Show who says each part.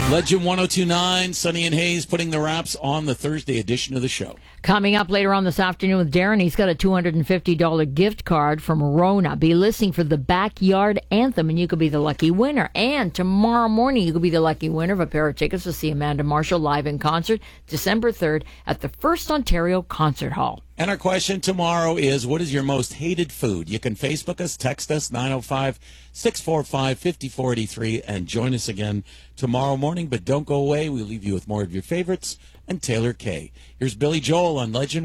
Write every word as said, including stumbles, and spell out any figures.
Speaker 1: Legend one oh two point nine, Sunny and Hayes putting the wraps on the Thursday edition of the show.
Speaker 2: Coming up later on this afternoon with Darren, he's got a two hundred fifty dollars gift card from Rona. Be listening for the Backyard Anthem, and you could be the lucky winner. And tomorrow morning, you could be the lucky winner of a pair of tickets to see Amanda Marshall live in concert, December third, at the First Ontario Concert Hall.
Speaker 1: And our question tomorrow is, what is your most hated food? You can Facebook us, text us, nine oh five, six four five, five four eight three, and join us again tomorrow morning. But don't go away. We'll leave you with more of your favorites and Taylor Kay. Here's Billy Joel on Legend